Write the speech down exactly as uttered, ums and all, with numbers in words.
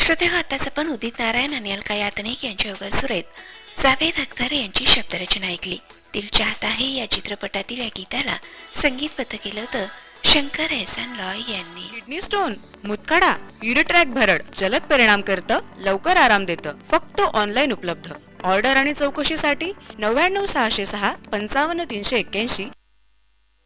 श्रोते हो, आताच आपण उदित नारायण आणि अलका याज्ञनिक यांच्या युगल सुरेत जावेद अख्तर यांची शब्दरचना ऐकली. दिल चाहता है या चित्रपटातील या गीताला संगीतबद्ध केलं होतं शंकर एहसान लॉय यांनी. किडनी स्टोन, मुतखडा, युरिट्रॅक भरड जलद परिणाम करतं, लवकर आराम देतं. फक्त ऑनलाईन उपलब्ध. ऑर्डर आणि चौकशीसाठी नव्याण्णव सहाशे सहा पंचावन्न तीनशे एक्क्याऐंशी